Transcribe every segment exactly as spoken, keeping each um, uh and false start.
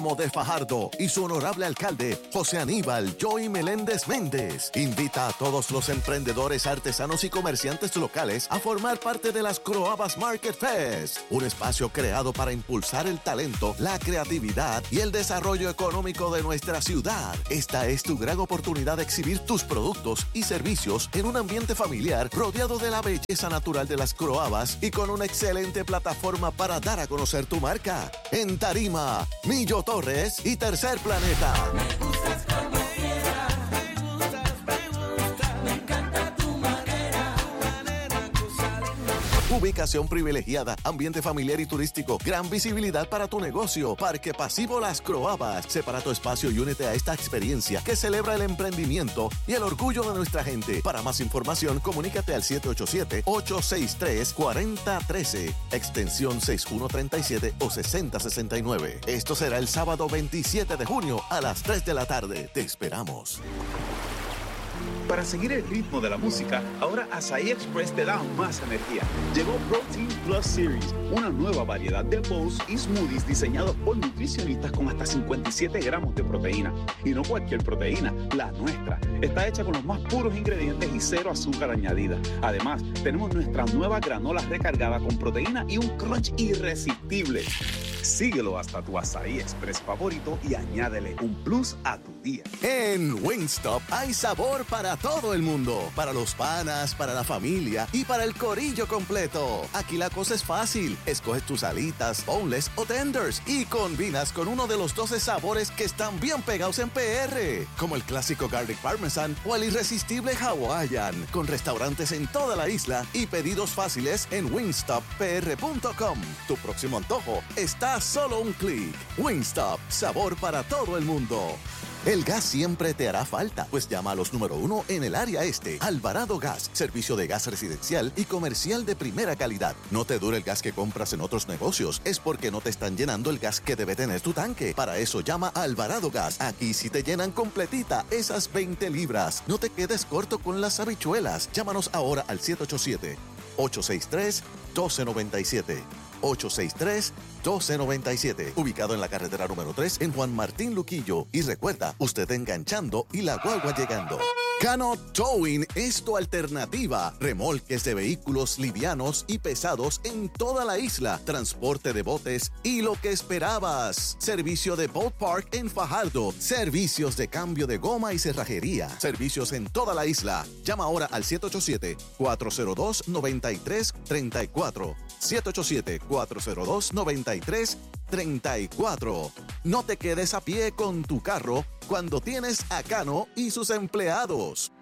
de Fajardo y su honorable alcalde, José Aníbal Joey Meléndez Méndez, invita a todos los emprendedores, artesanos y comerciantes locales a formar parte de las Croabas Market Fest, un espacio creado para impulsar el talento, la creatividad y el desarrollo económico de nuestra ciudad. Esta es tu gran oportunidad de exhibir tus productos y servicios en un ambiente familiar rodeado de la belleza natural de las Croabas y con una excelente plataforma para dar a conocer tu marca. En tarima, Millo Torres y Tercer Planeta. Me gustas como quieras, me gustas, me gustas, me encanta tu manera, tu manera, cosa linda. Ubicación privilegiada, ambiente familiar y turístico, gran visibilidad para tu negocio. Parque Pasivo Las Croabas. Separa tu espacio y únete a esta experiencia que celebra el emprendimiento y el orgullo de nuestra gente. Para más información, comunícate al siete ocho siete, ocho seis tres, cuatro cero uno tres, extensión sesenta y uno treinta y siete o sesenta sesenta y nueve. Esto será el sábado veintisiete de junio a las tres de la tarde. Te esperamos. Para seguir el ritmo de la música, ahora Asahi Express te da más energía. Llegó Protein Plus Series, una nueva variedad de bowls y smoothies diseñados por nutricionistas con hasta cincuenta y siete gramos de proteína. Y no cualquier proteína, la nuestra. Está hecha con los más puros ingredientes y cero azúcar añadida. Además, tenemos nuestra nueva granola recargada con proteína y un crunch irresistible. Síguelo hasta tu Asahi Express favorito y añádele un plus a tu día. En Wingstop hay sabor para todo el mundo. Para los panas, para la familia y para el corillo completo. Aquí la cosa es fácil. Escoges tus alitas, boneless o tenders y combinas con uno de los doce sabores que están bien pegados en P R. Como el clásico Garlic Parmesan o el irresistible Hawaiian. Con restaurantes en toda la isla y pedidos fáciles en wingstop p r punto com. Tu próximo antojo está a solo un clic. Wingstop, sabor para todo el mundo. El gas siempre te hará falta, pues llama a los número uno en el área este. Alvarado Gas, servicio de gas residencial y comercial de primera calidad. No te dure el gas que compras en otros negocios, es porque no te están llenando el gas que debe tener tu tanque. Para eso llama a Alvarado Gas. Aquí sí te llenan completita esas veinte libras. No te quedes corto con las habichuelas. Llámanos ahora al siete ocho siete, ocho seis tres, uno dos nueve siete. ocho seis tres, uno dos nueve siete, ubicado en la carretera número tres en Juan Martín Luquillo. Y recuerda, usted enganchando y la guagua llegando. Cano Towing es tu alternativa. Remolques de vehículos livianos y pesados en toda la isla. Transporte de botes y lo que esperabas. Servicio de Boat Park en Fajardo. Servicios de cambio de goma y cerrajería. Servicios en toda la isla. Llama ahora al siete ocho siete, cuatro cero dos, nueve tres tres cuatro. siete ocho siete, cuatro cero dos, nueve tres tres cuatro. No te quedes a pie con tu carro cuando tienes a Cano y sus empleados.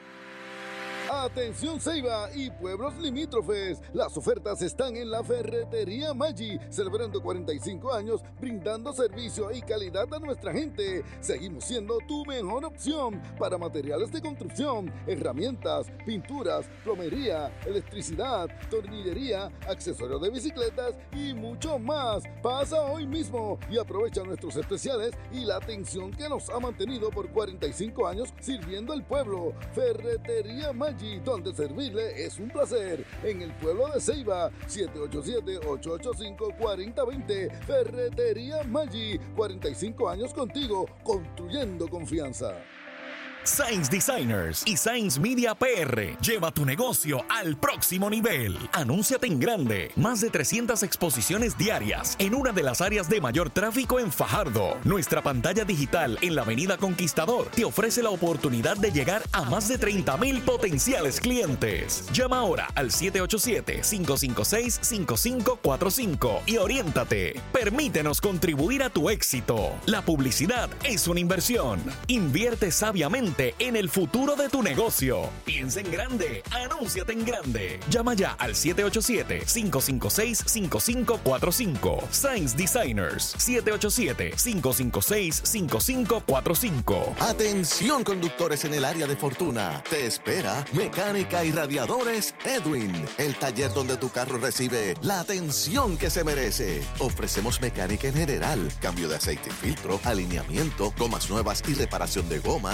Atención Ceiba y pueblos limítrofes, las ofertas están en la Ferretería Maggi, celebrando cuarenta y cinco años, brindando servicio y calidad a nuestra gente. Seguimos siendo tu mejor opción para materiales de construcción, herramientas, pinturas, plomería, electricidad, tornillería, accesorios de bicicletas y mucho más. Pasa hoy mismo y aprovecha nuestros especiales y la atención que nos ha mantenido por cuarenta y cinco años sirviendo al pueblo. Ferretería Maggi, donde servirle es un placer. En el pueblo de Ceiba, siete ocho siete, ocho ocho cinco, cuatro cero dos cero. Ferretería Maggi, cuarenta y cinco años contigo, construyendo confianza. Sainz Designers y Sainz Media P R. Lleva tu negocio al próximo nivel. Anúnciate en grande. Más de trescientas exposiciones diarias en una de las áreas de mayor tráfico en Fajardo. Nuestra pantalla digital en la Avenida Conquistador te ofrece la oportunidad de llegar a más de treinta mil potenciales clientes. Llama ahora al siete ocho siete, cinco cinco seis, cinco cinco cuatro cinco y oriéntate. Permítenos contribuir a tu éxito. La publicidad es una inversión. Invierte sabiamente en el futuro de tu negocio. Piensa en grande, anúnciate en grande. Llama ya al siete ocho siete, cinco cinco seis, cinco cinco cuatro cinco. Sainz Designers, siete ocho siete, cinco cinco seis, cinco cinco cuatro cinco. Atención conductores en el área de Fortuna. Te espera Mecánica y Radiadores Edwin, el taller donde tu carro recibe la atención que se merece. Ofrecemos mecánica en general, cambio de aceite y filtro, alineamiento, gomas nuevas y reparación de gomas, frenos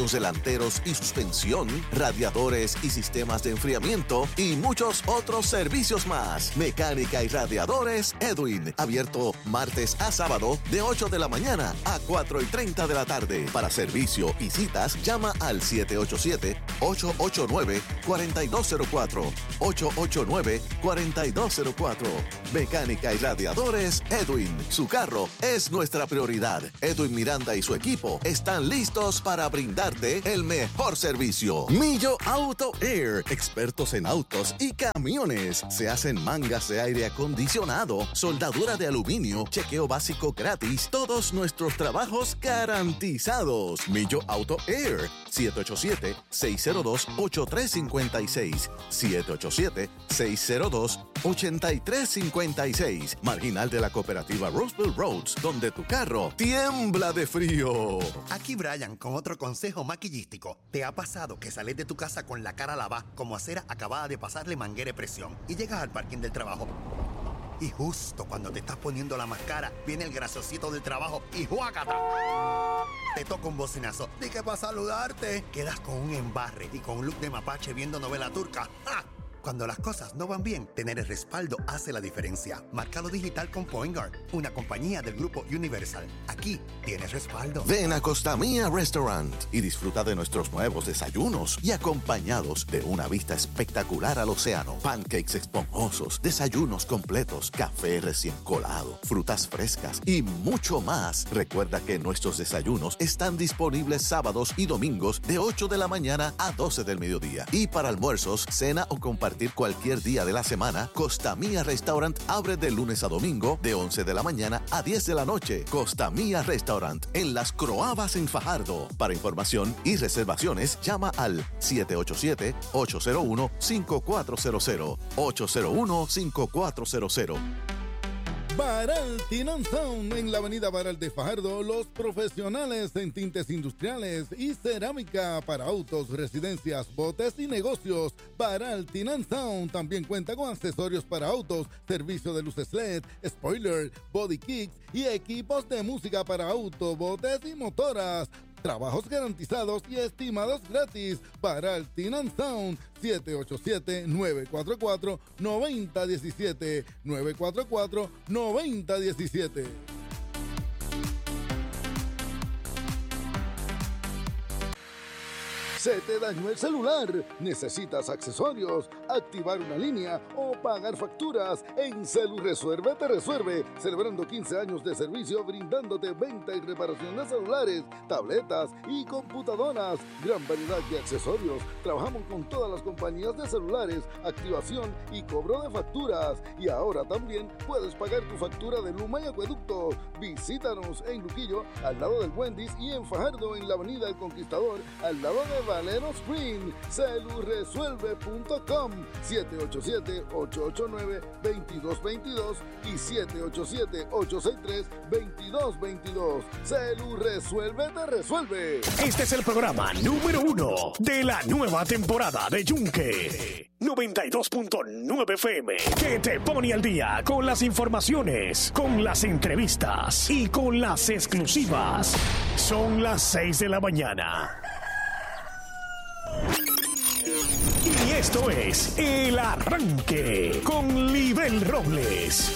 frenos delanteros y suspensión, radiadores y sistemas de enfriamiento y muchos otros servicios más. Mecánica y Radiadores Edwin, abierto martes a sábado de ocho de la mañana a cuatro y treinta de la tarde. Para servicio y citas, llama al siete ocho siete, ocho ocho nueve, cuatro dos cero cuatro, ocho ocho nueve, cuatro dos cero cuatro. Mecánica y Radiadores Edwin, su carro es nuestra prioridad. Edwin Miranda y su equipo están listos para brindarte el mejor servicio. Millo Auto Air, expertos en autos y camiones. Se hacen mangas de aire acondicionado, soldadura de aluminio, chequeo básico gratis, todos nuestros trabajos garantizados. Millo Auto Air, siete ocho siete, seis cero dos, ocho tres cinco seis, siete ocho siete, seis cero dos, ocho tres cinco seis, marginal de la cooperativa Roseville Roads, donde tu carro tiembla de frío. Aquí Brian con otro consejo maquillístico. ¿Te ha pasado que sales de tu casa con la cara lavada como a cera acabada de pasarle manguera de presión y llegas al parking del trabajo? Y justo cuando te estás poniendo la máscara, viene el graciosito del trabajo y ¡juácata! Te toca un bocinazo. Dije para saludarte. Quedas con un embarre y con un look de mapache viendo novela turca. ¡Ja! Cuando las cosas no van bien, tener el respaldo hace la diferencia. Marcalo digital con Point Guard, una compañía del grupo Universal. Aquí tienes respaldo. Ven a Costa Mía Restaurant y disfruta de nuestros nuevos desayunos y acompañados de una vista espectacular al océano, pancakes esponjosos, desayunos completos, café recién colado, frutas frescas y mucho más. Recuerda que nuestros desayunos están disponibles sábados y domingos de ocho de la mañana a doce del mediodía. Y para almuerzos, cena o compartir cualquier día de la semana, Costa Mía Restaurant abre de lunes a domingo de once de la mañana a diez de la noche. Costa Mía Restaurant en Las Croabas en Fajardo. Para información y reservaciones, llama al siete ocho siete, ocho cero uno, cinco cuatro cero cero, ocho cero uno, cinco cuatro cero cero. Baral Tin and Sound en la avenida Baral de Fajardo, los profesionales en tintes industriales y cerámica para autos, residencias, botes y negocios. Baral Tin and Sound también cuenta con accesorios para autos, servicio de luces L E D, spoiler, body kits y equipos de música para auto, botes y motoras. Trabajos garantizados y estimados gratis. Baral Tin and Sound, siete ocho siete, nueve cuatro cuatro, nueve cero uno siete, nueve cuatro cuatro, nueve cero uno siete. Se te dañó el celular, necesitas accesorios, activar una línea o pagar facturas. En Celu Resuelve te resuelve, celebrando quince años de servicio brindándote venta y reparación de celulares, tabletas y computadoras. Gran variedad de accesorios. Trabajamos con todas las compañías de celulares, activación y cobro de facturas. Y ahora también puedes pagar tu factura de Luma y Acueducto. Visítanos en Luquillo, al lado del Wendy's, y en Fajardo, en la avenida El Conquistador, al lado de Valero Spring. Celuresuelve punto com, siete ocho siete, ocho ocho nueve, dos dos dos dos y siete ocho siete, ocho seis tres, dos dos dos dos. Celu Resuelve te resuelve. Este es el programa número uno de la nueva temporada de Yunque. noventa y dos punto nueve F M, que te pone al día con las informaciones, con las entrevistas y con las exclusivas. Son las seis de la mañana. Y esto es El Arranque con Libel Robles.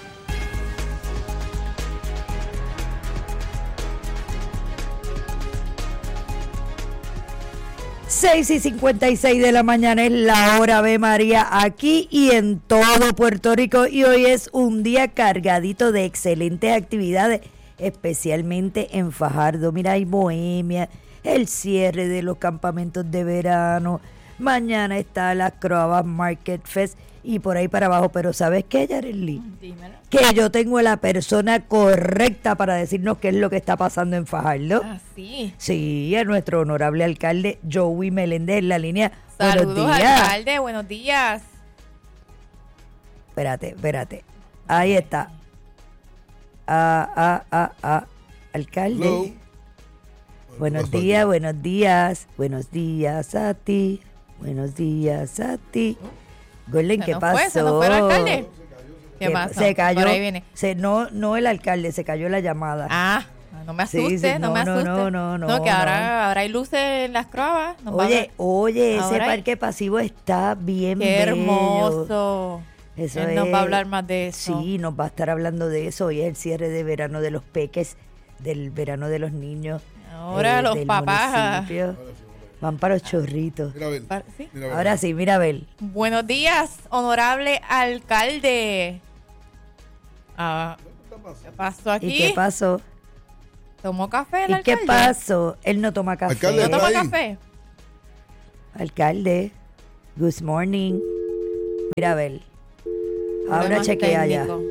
seis y cincuenta y seis de la mañana es la hora, Ave María, aquí y en todo Puerto Rico. Y hoy es un día cargadito de excelentes actividades, especialmente en Fajardo. Mira, hay Bohemia, el cierre de los campamentos de verano. Mañana está la Croabas Market Fest y por ahí para abajo. Pero ¿sabes qué, Yareli? Dímelo. Que yo tengo la persona correcta para decirnos qué es lo que está pasando en Fajardo. Ah, sí. Sí, a nuestro honorable alcalde Joey Meléndez en la línea. Saludos, buenos días. alcalde. Buenos días. Espérate, espérate. Ahí está. Ah, ah, ah, ah. Alcalde. Hello. Buenos días, buenos días. Buenos días a ti. Buenos días a ti. Golden, Se ¿qué nos pasó? fue, se nos fue el alcalde. ¿Qué ¿Qué- pasó? Se cayó. Por ahí viene. Se, no, no el alcalde, se cayó la llamada. Ah, No me Sí, asuste, sí, no, no, me no, asuste. no, no, no, que no. ahora, ahora hay luces en las croabas. Nos va a Oye, ver. oye, ese Ahora hay- parque pasivo está bien Qué bello. hermoso. Eso Él nos va a es- hablar más de eso. Sí, nos va a estar hablando de eso. Hoy es el cierre de verano de los peques, del verano de los niños. Ahora eh, los del papás. municipio. Van para los chorritos. Mira a ver. Pa- ¿sí? Mira a ver. Ahora sí, mira, Abel. Buenos días, honorable alcalde. Ah, ¿Qué pasó aquí? ¿Y qué pasó? ¿Tomó café el ¿Y alcalde? qué pasó? Él no toma café. Alcalde, ¿No toma Está ahí. café? Alcalde, good morning. Mira, Abel. Ahora Problemas chequea ya. técnicos.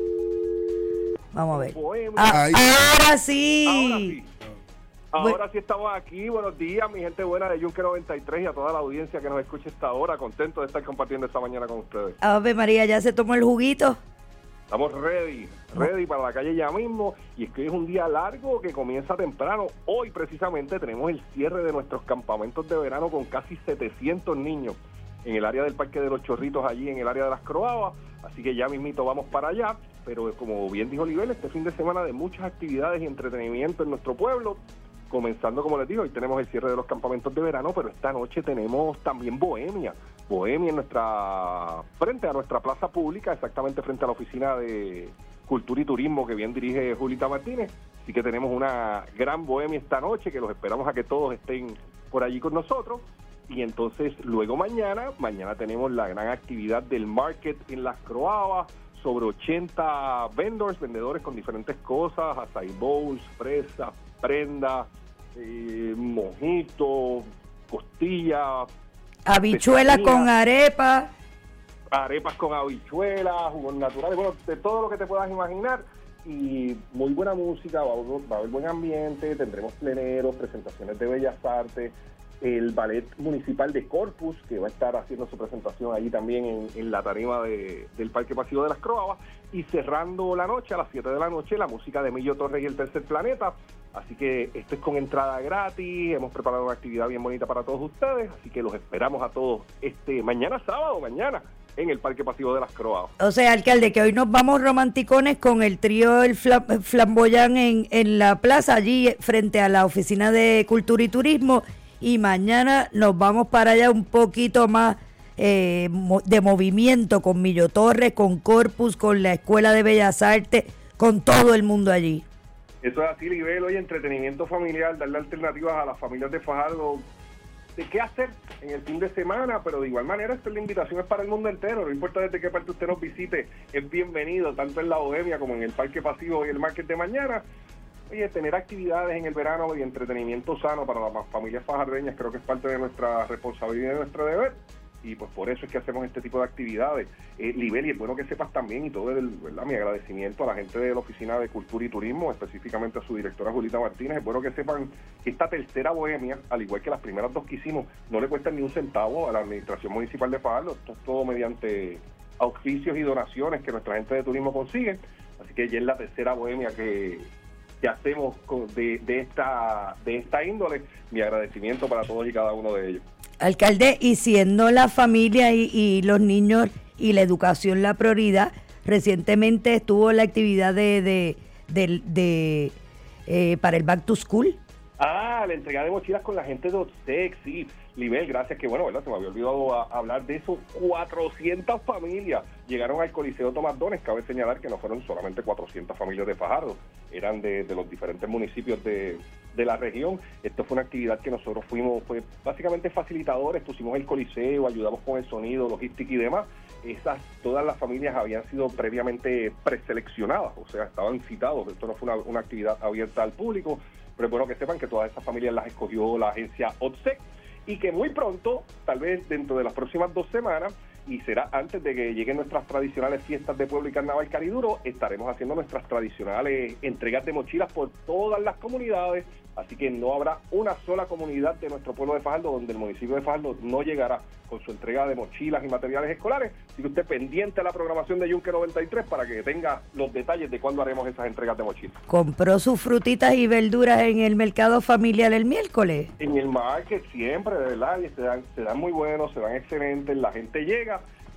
Vamos a ver. Bohemia. Ah, Ahí. ahora sí. Ahora sí. Ahora Bueno. sí estamos aquí. Buenos días, mi gente buena de Yunque noventa y tres y a toda la audiencia que nos escucha esta hora. Contento de estar compartiendo esta mañana con ustedes. Ave María, ¿ya se tomó el juguito? Estamos ready, ready para la calle ya mismo. Y es que hoy es un día largo que comienza temprano. Hoy precisamente tenemos el cierre de nuestros campamentos de verano con casi setecientos niños en el área del Parque de los Chorritos, allí en el área de las Croabas. Así que ya mismito vamos para allá. Pero como bien dijo Oliver, este fin de semana de muchas actividades y entretenimiento en nuestro pueblo. Comenzando, como les digo, hoy tenemos el cierre de los campamentos de verano, pero esta noche tenemos también Bohemia. Bohemia en nuestra, frente a nuestra plaza pública, exactamente frente a la oficina de Cultura y Turismo que bien dirige Julita Martínez. Así que tenemos una gran Bohemia esta noche, que los esperamos a que todos estén por allí con nosotros. Y entonces luego mañana, mañana tenemos la gran actividad del market en Las Croabas, sobre ochenta vendors, vendedores con diferentes cosas, açaí bowls, fresas, prendas, eh, mojito, costillas, Habichuela artesanía, con arepa. arepas con habichuelas, jugos naturales, bueno, de todo lo que te puedas imaginar. Y muy buena música, va a, haber, va a haber buen ambiente, tendremos pleneros, presentaciones de bellas artes, el ballet municipal de Corpus, que va a estar haciendo su presentación allí también en, en la tarima de, del Parque Pasivo de las Croabas, y cerrando la noche, a las siete de la noche, la música de Emilio Torres y el Tercer Planeta. Así que esto es con entrada gratis, hemos preparado una actividad bien bonita para todos ustedes, así que los esperamos a todos este mañana sábado, mañana, en el Parque Pasivo de las Croabas. O sea, alcalde, que hoy nos vamos romanticones con el trío El Fla- Flamboyán en, en la plaza, allí frente a la oficina de Cultura y Turismo, y mañana nos vamos para allá un poquito más eh, mo- de movimiento con Millo Torres, con Corpus, con la Escuela de Bellas Artes, con todo el mundo allí. Eso es así, Libelo, y entretenimiento familiar, darle alternativas a las familias de Fajardo de qué hacer en el fin de semana, pero de igual manera esta es la invitación, es para el mundo entero, no importa desde qué parte usted nos visite, es bienvenido, tanto en la Bohemia como en el Parque Pasivo y el Market de mañana. Oye, tener actividades en el verano y entretenimiento sano para las familias fajardeñas creo que es parte de nuestra responsabilidad y de nuestro deber. Y pues por eso es que hacemos este tipo de actividades. Eh, Libeli, es bueno que sepas también, y todo el, ¿verdad? Mi agradecimiento a la gente de la Oficina de Cultura y Turismo, específicamente a su directora Julita Martínez. Es bueno que sepan que esta tercera Bohemia, al igual que las primeras dos que hicimos, no le cuesta ni un centavo a la Administración Municipal de Fajardo. Esto es todo mediante auspicios y donaciones que nuestra gente de turismo consigue. Así que ya es la tercera Bohemia que, que hacemos con- de, de, esta, de esta índole. Mi agradecimiento para todos y cada uno de ellos. Alcalde, y siendo la familia y, y los niños y la educación la prioridad, recientemente estuvo la actividad de, de, de, de, eh, para el Back to School. Ah, la entrega de mochilas con la gente de Otsex, sí. Libel, gracias, que bueno, ¿verdad? Se me había olvidado a- hablar de eso. cuatrocientas familias llegaron al Coliseo Tomás Dones. Cabe señalar que no fueron solamente cuatrocientas familias de Fajardo, eran de, de los diferentes municipios de, de la región. Esto fue una actividad que nosotros fuimos, fue básicamente facilitadores, pusimos el coliseo, ayudamos con el sonido, logística y demás. Esas, todas las familias habían sido previamente preseleccionadas, o sea, estaban citados. Esto no fue una, una actividad abierta al público, pero es bueno que sepan que todas esas familias las escogió la agencia Otsex, y que muy pronto, tal vez dentro de las próximas dos semanas, y será antes de que lleguen nuestras tradicionales fiestas de pueblo y carnaval cariduro, estaremos haciendo nuestras tradicionales entregas de mochilas por todas las comunidades. Así que no habrá una sola comunidad de nuestro pueblo de Fajardo donde el municipio de Fajardo no llegará con su entrega de mochilas y materiales escolares. Así que usted pendiente a la programación de Yunque noventa y tres para que tenga los detalles de cuándo haremos esas entregas de mochilas. Compró sus frutitas y verduras en el mercado familiar el miércoles. En el market siempre, de verdad, y se dan, se dan muy buenos, se dan excelentes, la gente llega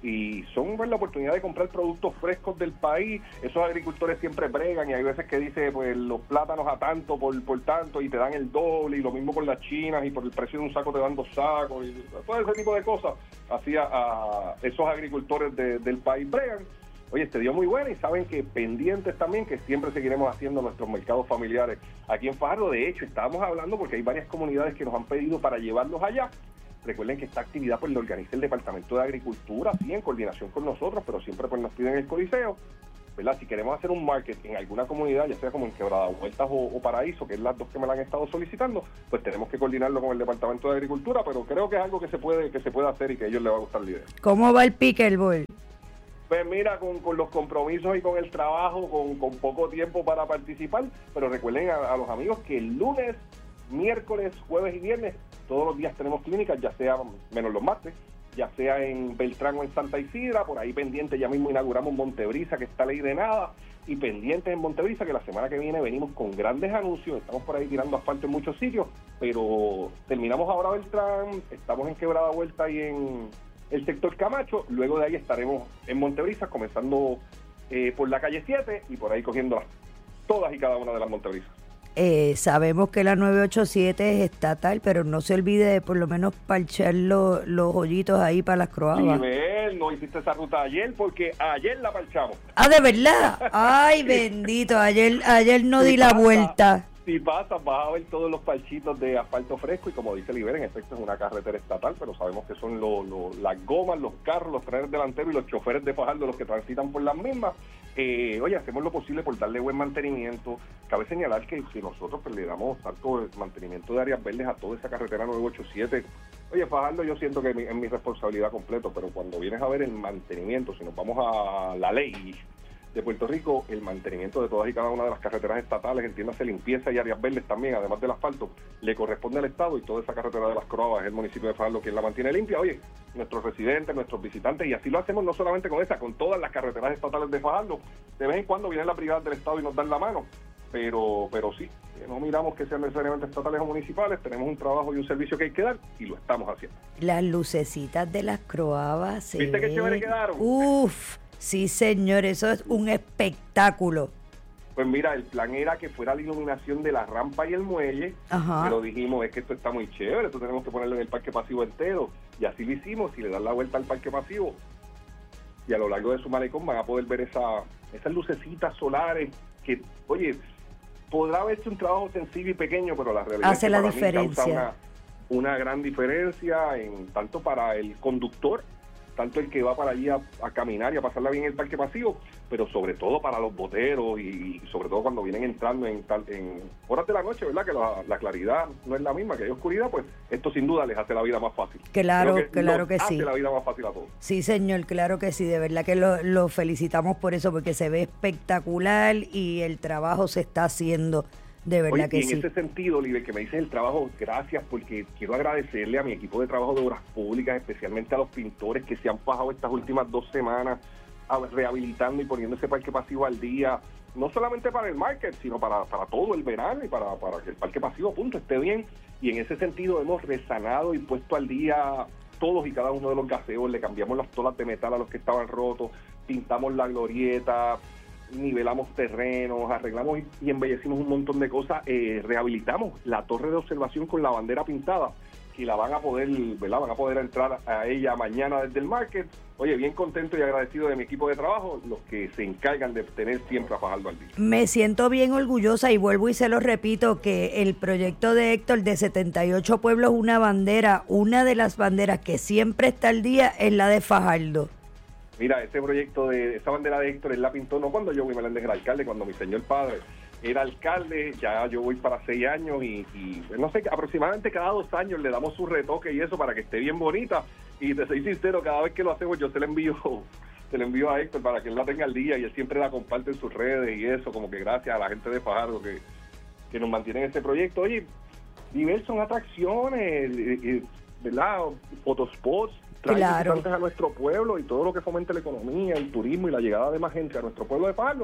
y son pues, la oportunidad de comprar productos frescos del país. Esos agricultores siempre bregan y hay veces que dice pues los plátanos a tanto por, por tanto y te dan el doble, y lo mismo con las chinas, y por el precio de un saco te dan dos sacos, y todo ese tipo de cosas. Así a, a esos agricultores de, del país bregan. Oye, este dio muy buena y saben que pendientes también, que siempre seguiremos haciendo nuestros mercados familiares aquí en Fajardo. De hecho, estábamos hablando porque hay varias comunidades que nos han pedido para llevarlos allá. Recuerden que esta actividad pues la organiza el Departamento de Agricultura, sí, en coordinación con nosotros, pero siempre pues nos piden el Coliseo, ¿verdad? Si queremos hacer un market en alguna comunidad, ya sea como en Quebrada Vueltas o, o Paraíso, que es las dos que me la han estado solicitando, pues tenemos que coordinarlo con el Departamento de Agricultura, pero creo que es algo que se puede que se puede hacer y que a ellos les va a gustar la idea. ¿Cómo va el pickleball? Pues mira, con, con los compromisos y con el trabajo, con, con poco tiempo para participar, pero recuerden a, a los amigos que el lunes, miércoles, jueves y viernes, todos los días tenemos clínicas, ya sea, menos los martes, ya sea en Beltrán o en Santa Isidra, por ahí pendiente ya mismo inauguramos Montebrisa, que está ley de nada, y pendientes en Montebrisa, que la semana que viene venimos con grandes anuncios, estamos por ahí tirando asfalto en muchos sitios, pero terminamos ahora Beltrán, estamos en Quebrada Vuelta y en el sector Camacho, luego de ahí estaremos en Montebrisa, comenzando eh, por la calle siete y por ahí cogiendo todas y cada una de las Montebrisas. Eh, sabemos que la nueve ochenta y siete es estatal, pero no se olvide de por lo menos parchar lo, los hoyitos ahí para las croabas. Nivel, no hiciste esa ruta ayer porque ayer la parchamos. Ah, ¿de verdad? Ay, bendito, ayer ayer no di la vuelta. Si pasas, vas a ver todos los parchitos de asfalto fresco y como dice Liber, en efecto es una carretera estatal, pero sabemos que son lo, lo, las gomas, los carros, los trenes delanteros y los choferes de Fajardo los que transitan por las mismas. Eh, oye, hacemos lo posible por darle buen mantenimiento. Cabe señalar que si nosotros pues, le damos tanto mantenimiento de áreas verdes a toda esa carretera nueve ochenta y siete, oye, Fajardo yo siento que es mi, es mi responsabilidad completo, pero cuando vienes a ver el mantenimiento, si nos vamos a la ley de Puerto Rico, el mantenimiento de todas y cada una de las carreteras estatales, entiéndase limpieza y áreas verdes también, además del asfalto, le corresponde al Estado, y toda esa carretera de las Croabas es el municipio de Fajardo quien la mantiene limpia. Oye, nuestros residentes, nuestros visitantes, y así lo hacemos no solamente con esa, con todas las carreteras estatales de Fajardo. De vez en cuando vienen las brigadas del Estado y nos dan la mano, pero pero sí, no miramos que sean necesariamente estatales o municipales, tenemos un trabajo y un servicio que hay que dar y lo estamos haciendo. Las lucecitas de las croabas se ¿Viste qué ven? chévere quedaron? Uf, sí señor, eso es un espectáculo. Pues mira, el plan era que fuera la iluminación de la rampa y el muelle, Ajá. pero dijimos, es que esto está muy chévere, esto tenemos que ponerlo en el parque pasivo entero, y así lo hicimos. Si le dan la vuelta al parque pasivo, y a lo largo de su malecón van a poder ver esa, esas lucecitas solares que, oye, podrá verse un trabajo sencillo y pequeño, pero la realidad Hace es que la para mí diferencia. causa una, una gran diferencia, en tanto para el conductor, tanto el que va para allí a, a caminar y a pasarla bien en el parque pasivo, pero sobre todo para los boteros y, y sobre todo cuando vienen entrando en, tal, en horas de la noche, ¿verdad? Que la, la claridad no es la misma, que hay oscuridad, pues esto sin duda les hace la vida más fácil. Claro, Creo claro nos que hace sí. la vida más fácil a todos. Sí, señor, claro que sí, de verdad que lo, lo felicitamos por eso, porque se ve espectacular y el trabajo se está haciendo, de verdad Oye, que y en sí. ese sentido, Liber, que me dices el trabajo, gracias, porque quiero agradecerle a mi equipo de trabajo de obras públicas, especialmente a los pintores que se han fajado estas últimas dos semanas a- rehabilitando y poniendo ese parque pasivo al día, no solamente para el market, sino para, para todo el verano y para, para que el parque pasivo, punto, esté bien. Y en ese sentido hemos resanado y puesto al día todos y cada uno de los gaseos, le cambiamos las tolas de metal a los que estaban rotos, pintamos la glorieta, nivelamos terrenos, arreglamos y, y embellecimos un montón de cosas, eh, rehabilitamos la torre de observación con la bandera pintada, que la van a poder, ¿verdad? Van a poder entrar a ella mañana desde el market. Oye, bien contento y agradecido de mi equipo de trabajo, los que se encargan de tener siempre a Fajardo al día. Me siento bien orgullosa y vuelvo y se lo repito que el proyecto de Héctor de setenta y ocho pueblos, una bandera, una de las banderas que siempre está al día es la de Fajardo. Mira, ese proyecto de esa bandera de Héctor, él la pintó no cuando yo, Meléndez era alcalde, cuando mi señor padre era alcalde, ya yo voy para seis años y, y no sé, aproximadamente cada dos años le damos su retoque y eso para que esté bien bonita. Y te soy sincero, cada vez que lo hacemos yo se la envío, se la envío a Héctor para que él la tenga al día y él siempre la comparte en sus redes y eso, como que gracias a la gente de Fajardo que, que nos mantiene en este proyecto. Oye, diversas atracciones, eh, eh, ¿verdad? Photospots, traer Claro. visitantes a nuestro pueblo y todo lo que fomente la economía, el turismo y la llegada de más gente a nuestro pueblo de Fajardo.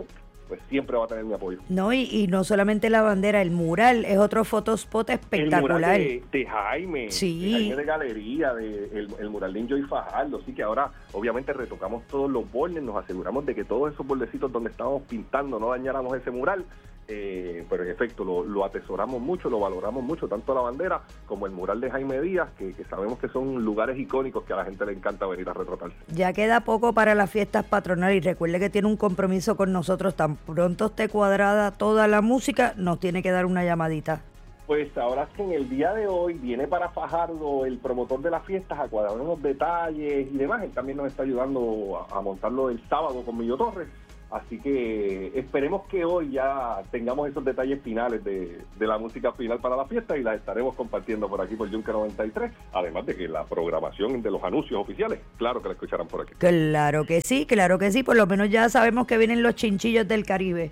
pues siempre va a tener mi apoyo. No, y, y no solamente la bandera, el mural es otro fotospot espectacular. El mural de, de Jaime, sí. de Jaime de Galería, de, el, el mural de Enjoy Fajardo, así que ahora obviamente retocamos todos los bordes, nos aseguramos de que todos esos bordecitos donde estábamos pintando no dañáramos ese mural, eh, pero en efecto lo, lo atesoramos mucho, lo valoramos mucho, tanto la bandera como el mural de Jaime Díaz, que, que sabemos que son lugares icónicos que a la gente le encanta venir a retratarse. Ya queda poco para las fiestas patronales y recuerde que tiene un compromiso con nosotros, tan pronto esté cuadrada toda la música, nos tiene que dar una llamadita. Pues ahora es que en el día de hoy viene para Fajardo el promotor de las fiestas a cuadrar unos detalles y demás. Él también nos está ayudando a, a montarlo el sábado con Millo Torres. Así que esperemos que hoy ya tengamos esos detalles finales de, de la música final para la fiesta y las estaremos compartiendo por aquí por Yunque noventa y tres. Además de que la programación de los anuncios oficiales, claro que la escucharán por aquí. Claro que sí, claro que sí. Por lo menos ya sabemos que vienen los chinchillos del Caribe.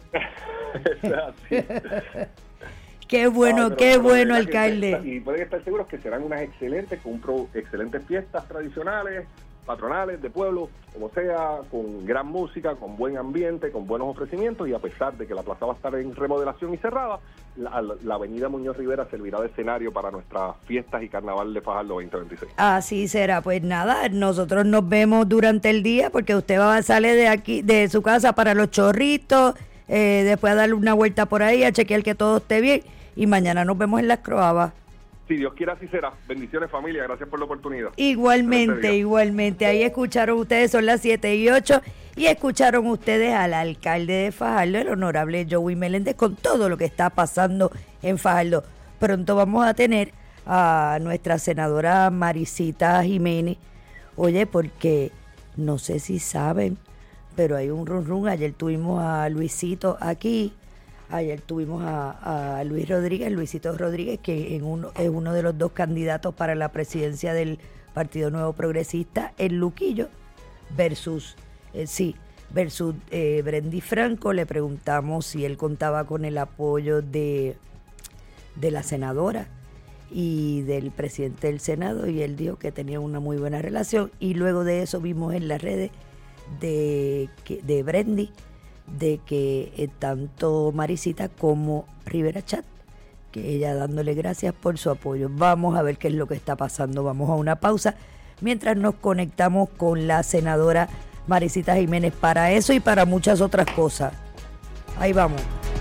Qué bueno, no, qué pero, bueno, pero alcalde. Que, y pueden estar seguros que serán unas excelentes, con pro, excelentes fiestas tradicionales, patronales, de pueblo, como sea, con gran música, con buen ambiente, con buenos ofrecimientos, y a pesar de que la plaza va a estar en remodelación y cerrada, la, la avenida Muñoz Rivera servirá de escenario para nuestras fiestas y carnaval de Fajardo veinte veintiséis. Así será. Pues nada, nosotros nos vemos durante el día, porque usted va a salir de aquí, de su casa para Los Chorritos, eh, después a darle una vuelta por ahí, a chequear que todo esté bien, y mañana nos vemos en Las Croabas. Si Dios quiere, así será. Bendiciones, familia. Gracias por la oportunidad. Igualmente, igualmente. Ahí escucharon ustedes, son las siete y ocho, y escucharon ustedes al alcalde de Fajardo, el honorable Joey Meléndez, con todo lo que está pasando en Fajardo. Pronto vamos a tener a nuestra senadora Maricita Jiménez. Oye, porque no sé si saben, pero hay un run run. Ayer tuvimos a Luisito aquí. Ayer tuvimos a, a Luis Rodríguez, Luisito Rodríguez, que en uno, es uno de los dos candidatos para la presidencia del Partido Nuevo Progresista, el Luquillo, versus, eh, sí, versus eh, Brendy Franco. Le preguntamos si él contaba con el apoyo de, de la senadora y del presidente del Senado, y él dijo que tenía una muy buena relación. Y luego de eso vimos en las redes de, de Brendy, de que eh, tanto Maricita como Rivera Chat, que ella dándole gracias por su apoyo. Vamos a ver qué es lo que está pasando. Vamos a una pausa mientras nos conectamos con la senadora Maricita Jiménez para eso y para muchas otras cosas. Ahí vamos.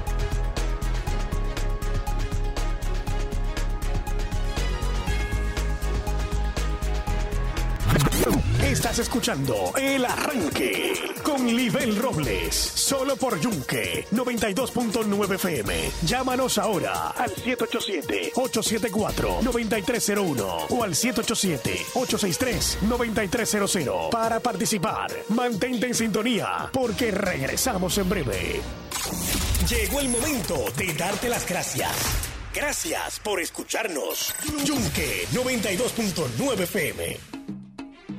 Estás escuchando El Arranque con Libel Robles, solo por Yunque noventa y dos punto nueve F M. Llámanos ahora al siete ocho siete, ocho siete cuatro, nueve tres cero uno o al siete ocho siete, ocho seis tres, nueve tres cero cero para participar. Mantente en sintonía porque regresamos en breve. Llegó el momento de darte las gracias. Gracias por escucharnos. Yunque noventa y dos punto nueve F M.